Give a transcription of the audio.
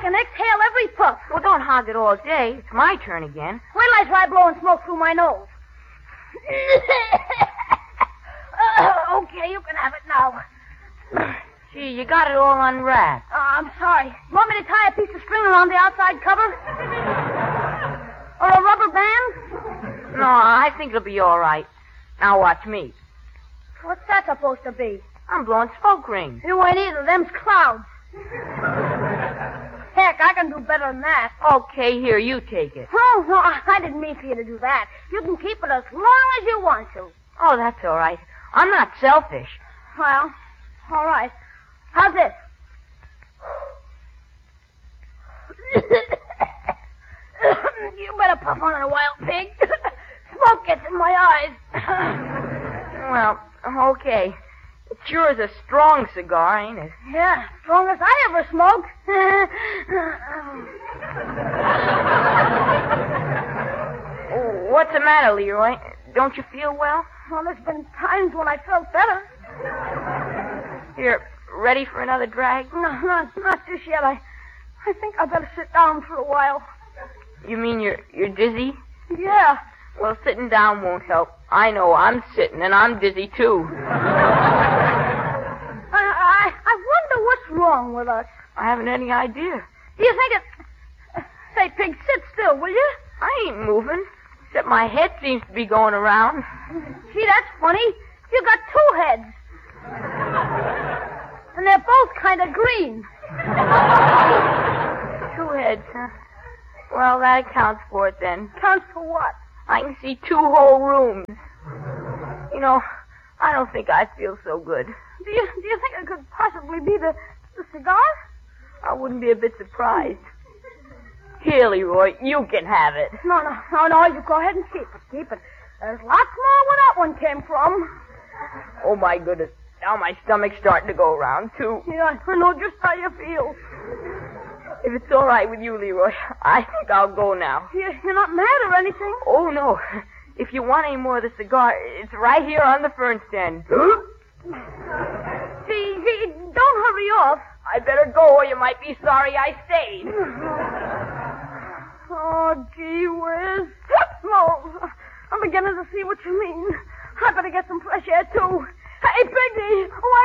can exhale every puff. Well, don't hog it all day. It's my turn again. Wait till I try blowing smoke through my nose. Okay, you can have it now. Gee, you got it all unwrapped. I'm sorry. You want me to tie a piece of string around the outside cover? Or a rubber band? No, I think it'll be all right. Now watch me. What's that supposed to be? I'm blowing smoke rings. You ain't either. Them's clouds. Heck, I can do better than that. Okay, here, you take it. Oh, no, I didn't mean for you to do that. You can keep it as long as you want to. Oh, that's all right. I'm not selfish. Well, all right. How's this? You better puff on it, wild pig. Smoke gets in my eyes. Well, okay. It sure is a strong cigar, ain't it? Yeah, strongest I ever smoked. Oh, what's the matter, Leroy? Don't you feel well? Well, there's been times when I felt better. Here, ready for another drag? No, not just yet. I think I better sit down for a while. You mean you're dizzy? Yeah. Well, sitting down won't help. I know, I'm sitting, and I'm dizzy, too. I wonder what's wrong with us. I haven't any idea. Do you think it... Say, pig, sit still, will you? I ain't moving, except my head seems to be going around. Gee, that's funny. You got two heads. And they're both kind of green. 2 heads, huh? Well, that accounts for it, then. Counts for what? I can see 2 whole rooms. You know, I don't think I feel so good. Do you think it could possibly be the cigar? I wouldn't be a bit surprised. Here, Leroy, you can have it. No, you go ahead and keep it. There's lots more where that one came from. Oh, my goodness. Now my stomach's starting to go around, too. Yeah, I know just how you feel. If it's all right with you, Leroy, I think I'll go now. You're not mad or anything? Oh, no. If you want any more of the cigar, it's right here on the fern stand. Gee, don't hurry off. I better go or you might be sorry I stayed. Oh, gee whiz. Oh, I'm beginning to see what you mean. I better get some fresh air, too. Hey, Piggy, why